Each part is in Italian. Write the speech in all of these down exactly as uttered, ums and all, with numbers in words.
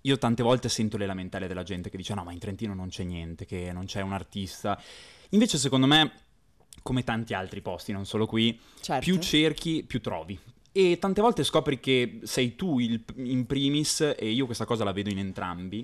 io tante volte sento le lamentele della gente che dice no, ma in Trentino non c'è niente, che non c'è un artista. Invece secondo me, come tanti altri posti, non solo qui, certo. più cerchi, più trovi. E tante volte scopri che sei tu il, in primis, e io questa cosa la vedo in entrambi,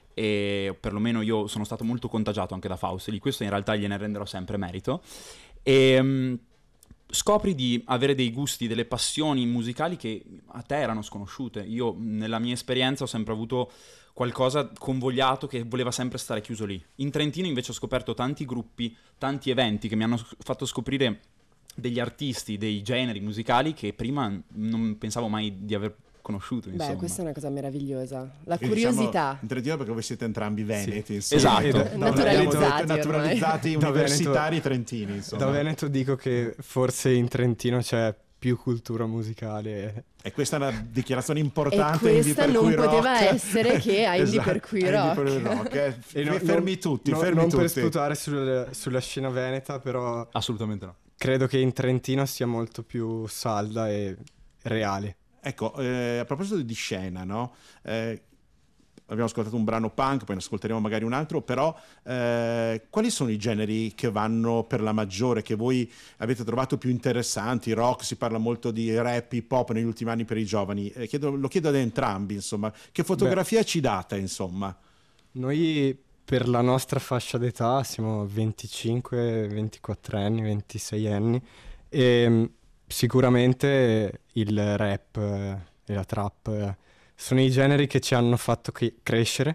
e perlomeno io sono stato molto contagiato anche da Fausto, di questo in realtà gliene renderò sempre merito, e um, scopri di avere dei gusti, delle passioni musicali che a te erano sconosciute. Io nella mia esperienza ho sempre avuto qualcosa convogliato che voleva sempre stare chiuso lì. In Trentino invece ho scoperto tanti gruppi, tanti eventi che mi hanno fatto scoprire degli artisti, dei generi musicali che prima non pensavo mai di aver conosciuto, insomma. Beh, questa è una cosa meravigliosa. La E curiosità. Diciamo, in Trentino perché voi siete entrambi veneti, Sì. insomma. Esatto. Da- Naturalizzati da- naturalizzati ormai. universitari Da Veneto- trentini, insomma. Da Veneto dico che forse in Trentino c'è più cultura musicale. E questa è una dichiarazione E importante. Indie questa per non cui poteva rock. essere che a Indie Esatto, per cui a Indie rock. per cui rock, eh. E no- fermi non- tutti, no- fermi non tutti. per sputare sul- sulla scena veneta, però Assolutamente no. credo che in Trentino sia molto più salda e reale. Ecco, eh, a proposito di scena, no? Eh, abbiamo ascoltato un brano punk, poi ne ascolteremo magari un altro, però eh, quali sono i generi che vanno per la maggiore, che voi avete trovato più interessanti? Rock, si parla molto di rap, hip hop negli ultimi anni per i giovani. Eh, chiedo, lo chiedo ad entrambi, insomma. Che fotografia Beh. ci date, insomma? Noi per la nostra fascia d'età siamo venticinque, ventiquattro anni, ventisei anni e sicuramente il rap e la trap sono i generi che ci hanno fatto che- crescere,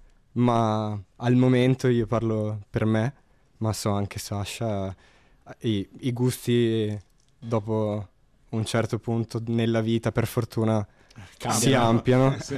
ma al momento, io parlo per me, ma so anche Sasha, i, i gusti dopo un certo punto nella vita per fortuna Cambiano. si ampliano. Sì.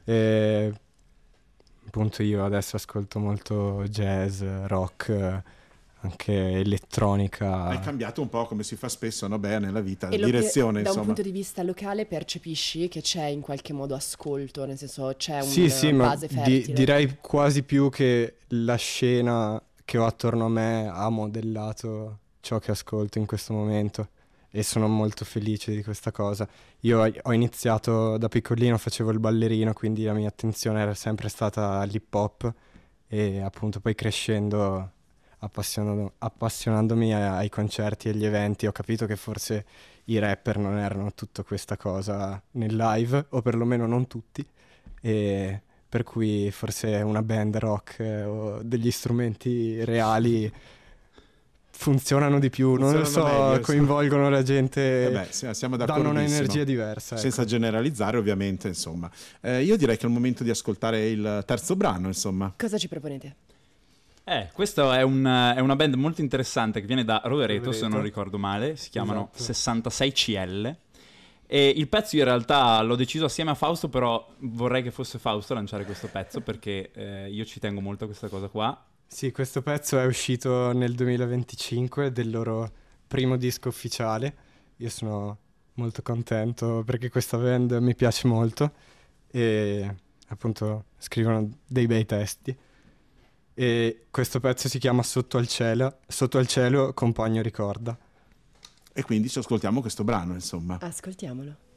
E appunto io adesso ascolto molto jazz, rock, anche elettronica. Hai cambiato un po', come si fa spesso, no? Beh, nella vita, E lo che- direzione, da insomma. un punto di vista locale percepisci che c'è in qualche modo ascolto, nel senso c'è una Sì, sì, ma base di- fertile. direi quasi più che la scena che ho attorno a me ha modellato ciò che ascolto in questo momento e sono molto felice di questa cosa. Io ho- ho iniziato da piccolino, facevo il ballerino, quindi la mia attenzione era sempre stata all'hip hop e appunto poi crescendo, appassionando- appassionandomi a- ai concerti e agli eventi, ho capito che forse i rapper non erano tutta questa cosa nel live, o perlomeno non tutti, e per cui forse una band rock eh, o degli strumenti reali funzionano di più, non lo so, Funzionano meglio, coinvolgono la gente, Eh beh, sì, siamo danno d'accordissimo. un'energia diversa. Senza ecco. generalizzare, ovviamente, insomma. Eh, io direi che è il momento di ascoltare il terzo brano, insomma. Cosa ci proponete? Eh, questa è, un, è una band molto interessante che viene da Rovereto, se Rovereto. non ricordo male, si chiamano Esatto. sessantasei C L. E il pezzo in realtà l'ho deciso assieme a Fausto, però vorrei che fosse Fausto a lanciare questo pezzo perché eh, io ci tengo molto a questa cosa qua. Sì, questo pezzo è uscito nel duemilaventicinque, del loro primo disco ufficiale. Io sono molto contento perché questa band mi piace molto e appunto scrivono dei bei testi. E questo pezzo si chiama Sotto al cielo, Sotto al cielo compagno ricorda. E quindi ci ascoltiamo questo brano, insomma. Ascoltiamolo.